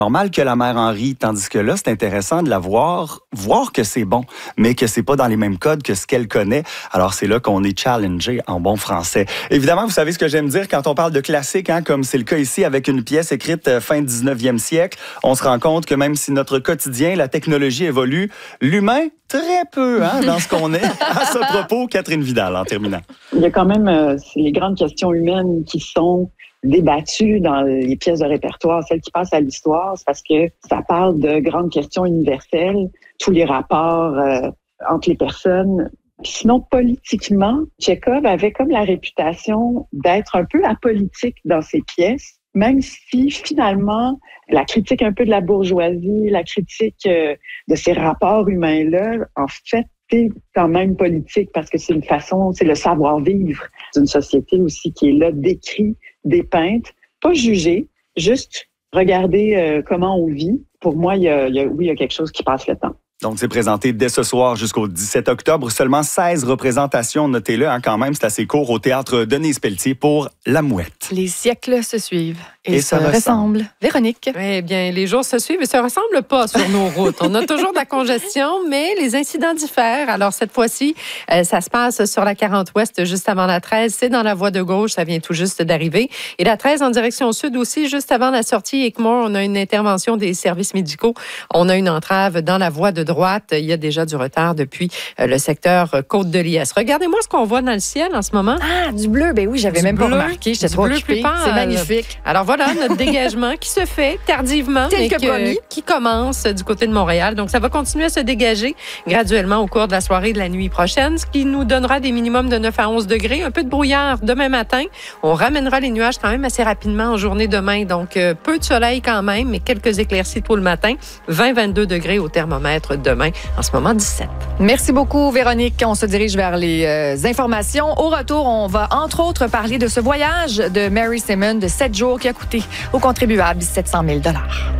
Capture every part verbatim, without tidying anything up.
Normal que la mère en rit, tandis que là, c'est intéressant de la voir, voir que c'est bon, mais que c'est pas dans les mêmes codes que ce qu'elle connaît. Alors, c'est là qu'on est challengé en bon français. Évidemment, vous savez ce que j'aime dire quand on parle de classique, hein, comme c'est le cas ici avec une pièce écrite fin dix-neuvième siècle. On se rend compte que même si notre quotidien, la technologie évolue, l'humain, très peu, hein, dans ce qu'on est. À ce propos, Catherine Vidal, en terminant. Il y a quand même euh, les grandes questions humaines qui sont débattues dans les pièces de répertoire, celles qui passent à l'histoire, c'est parce que ça parle de grandes questions universelles, tous les rapports euh, entre les personnes. Puis sinon, politiquement, Tchekhov avait comme la réputation d'être un peu apolitique dans ses pièces, même si finalement, la critique un peu de la bourgeoisie, la critique euh, de ces rapports humains-là, en fait, c'est quand même politique parce que c'est une façon, c'est le savoir-vivre d'une société aussi qui est là, décrit, dépeinte, pas jugée, juste regarder euh, comment on vit. Pour moi, il y a, il y a, oui, il y a quelque chose qui passe le temps. Donc, c'est présenté dès ce soir jusqu'au dix-sept octobre. Seulement seize représentations, notez-le, hein, quand même, c'est assez court au Théâtre Denise Pelletier pour La Mouette. Les siècles se suivent et, et se ça ressemble. ressemblent. Véronique? Eh bien, les jours se suivent et se ressemblent pas sur nos routes. On a toujours de la congestion, mais les incidents diffèrent. Alors, cette fois-ci, euh, ça se passe sur la quarante ouest, juste avant la treize. C'est dans la voie de gauche, ça vient tout juste d'arriver. Et la treize en direction sud aussi, juste avant la sortie Équemont, on a une intervention des services médicaux. On a une entrave dans la voie de droite. Il y a déjà du retard depuis le secteur Côte-de-Liesse. Regardez-moi ce qu'on voit dans le ciel en ce moment. Ah, du bleu. Ben oui, j'avais Du même bleu, pas remarqué. J'étais du trop bleu occupée. plus pâle. C'est magnifique. Alors voilà, notre dégagement qui se fait tardivement, Tel mais que que, promis. qui commence du côté de Montréal. Donc, ça va continuer à se dégager graduellement au cours de la soirée et de la nuit prochaine, ce qui nous donnera des minimums de neuf à onze degrés. Un peu de brouillard demain matin. On ramènera les nuages quand même assez rapidement en journée demain. Donc, euh, peu de soleil quand même, mais quelques éclaircies tôt le matin. vingt à vingt-deux degrés au thermomètre demain. En ce moment, dix-sept. Merci beaucoup, Véronique. On se dirige vers les euh, informations. Au retour, on va entre autres parler de ce voyage de Mary Simon de sept jours qui a coûté aux contribuables sept cent mille dollars.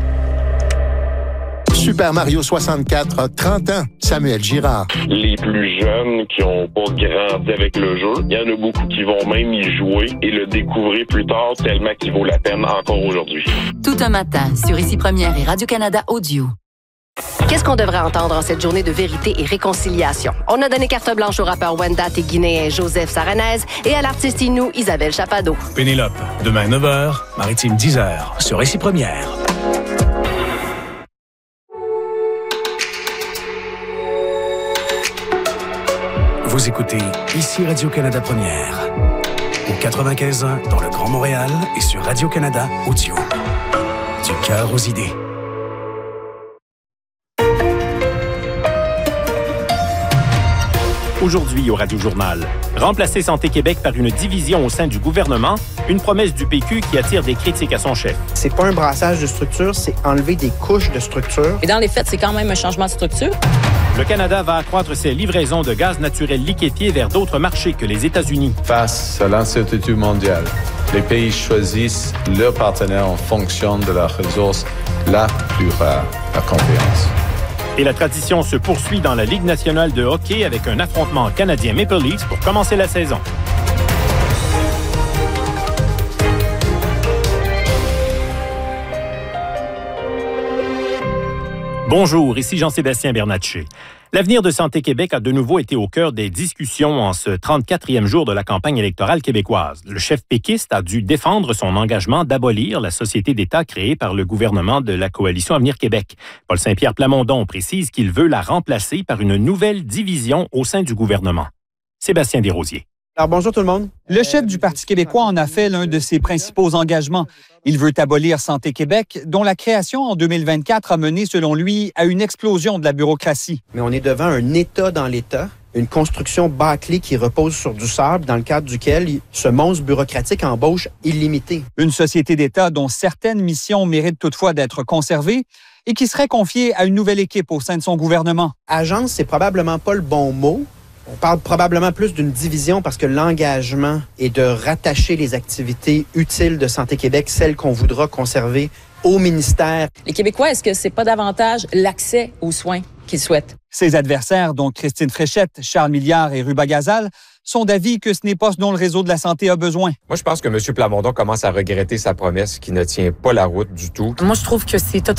Super Mario soixante-quatre a trente ans. Samuel Girard. Les plus jeunes qui n'ont pas grandi avec le jeu, il y en a beaucoup qui vont même y jouer et le découvrir plus tard tellement qu'il vaut la peine encore aujourd'hui. Tout un matin sur Ici Première et Radio-Canada Audio. Qu'est-ce qu'on devrait entendre en cette journée de vérité et réconciliation? On a donné carte blanche au rappeur Wendat et guinéen Joseph Saranez et à l'artiste Inou Isabelle Chapado. Pénélope, demain neuf heures, Maritime dix heures, sur Ici Première. Vous écoutez Ici Radio-Canada Première. Au quatre-vingt-quinze ans dans le Grand Montréal et sur Radio-Canada Audio. Du cœur aux idées. Aujourd'hui au Radio-Journal, remplacer Santé Québec par une division au sein du gouvernement, une promesse du P Q qui attire des critiques à son chef. C'est pas un brassage de structure, c'est enlever des couches de structure. Et dans les faits, c'est quand même un changement de structure. Le Canada va accroître ses livraisons de gaz naturel liquéfié vers d'autres marchés que les États-Unis. Face à l'incertitude mondiale, les pays choisissent leurs partenaires en fonction de la ressource la plus rare, la confiance. Et la tradition se poursuit dans la Ligue nationale de hockey avec un affrontement canadien Maple Leafs pour commencer la saison. Bonjour, ici Jean-Sébastien Bernatchez. L'avenir de Santé Québec a de nouveau été au cœur des discussions en ce trente-quatrième jour de la campagne électorale québécoise. Le chef péquiste a dû défendre son engagement d'abolir la société d'État créée par le gouvernement de la Coalition Avenir Québec. Paul Saint-Pierre Plamondon précise qu'il veut la remplacer par une nouvelle division au sein du gouvernement. Sébastien Desrosiers. Alors bonjour tout le monde. Le chef du Parti québécois en a fait l'un de ses principaux engagements. Il veut abolir Santé Québec, dont la création en deux mille vingt-quatre a mené, selon lui, à une explosion de la bureaucratie. Mais on est devant un État dans l'État, une construction bâclée qui repose sur du sable, dans le cadre duquel ce monstre bureaucratique embauche illimité. Une société d'État dont certaines missions méritent toutefois d'être conservées et qui serait confiée à une nouvelle équipe au sein de son gouvernement. Agence, c'est probablement pas le bon mot. On parle probablement plus d'une division parce que l'engagement est de rattacher les activités utiles de Santé Québec, celles qu'on voudra conserver au ministère. Les Québécois, est-ce que c'est pas davantage l'accès aux soins qu'ils souhaitent? Ses adversaires, dont Christine Fréchette, Charles Milliard et Ruba Gazal, sont d'avis que ce n'est pas ce dont le réseau de la santé a besoin. Moi, je pense que M. Plamondon commence à regretter sa promesse qui ne tient pas la route du tout. Moi, je trouve que c'est totalement